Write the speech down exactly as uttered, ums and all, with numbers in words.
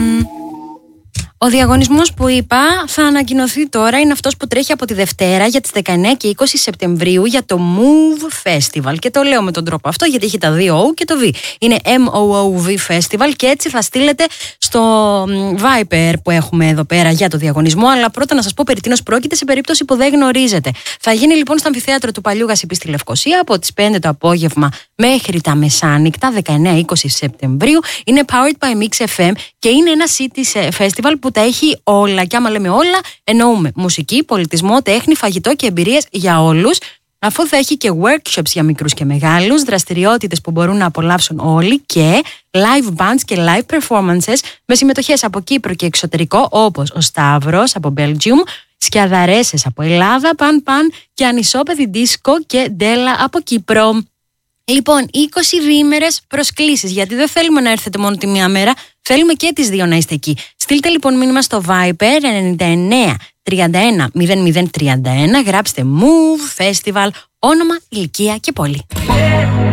Λοιπόν, ο διαγωνισμός που είπα θα ανακοινωθεί τώρα, είναι αυτός που τρέχει από τη Δευτέρα για τις δεκαεννέα και είκοσι Σεπτεμβρίου για το Move Festival. Και το λέω με τον τρόπο αυτό γιατί έχει τα δύο O και το V. Είναι M O O V Festival και έτσι θα στείλετε στο Viper που έχουμε εδώ πέρα για το διαγωνισμό. Αλλά πρώτα να σας πω περί τίνος πρόκειται σε περίπτωση που δεν γνωρίζετε. Θα γίνει λοιπόν στο Αμφιθέατρο του Παλιού Γασιπί στη Λευκοσία από τις πέντε το απόγευμα μέχρι τα μεσάνυχτα, δεκαεννέα με είκοσι Σεπτεμβρίου. Είναι powered by Mix εφ εμ και είναι ένα city festival που τα έχει όλα. Και άμα λέμε όλα, εννοούμε μουσική, πολιτισμό, τέχνη, φαγητό και εμπειρίες για όλους. Αφού θα έχει και workshops για μικρούς και μεγάλους, δραστηριότητες που μπορούν να απολαύσουν όλοι και live bands και live performances με συμμετοχές από Κύπρο και εξωτερικό, όπως ο Σταύρος από Belgium, Σκιαδαρέσες από Ελλάδα, Παν Παν και Ανισόπεδη Δίσκο και Ντέλα από Κύπρο. Λοιπόν, είκοσι διήμερες προσκλήσεις, γιατί δεν θέλουμε να έρθετε μόνο τη μία μέρα, θέλουμε και τις δύο να είστε εκεί. Στείλτε λοιπόν μήνυμα στο Viper ενενήντα εννέα τριάντα ένα μηδέν μηδέν τριάντα ένα, γράψτε Move Festival, όνομα, ηλικία και πόλη.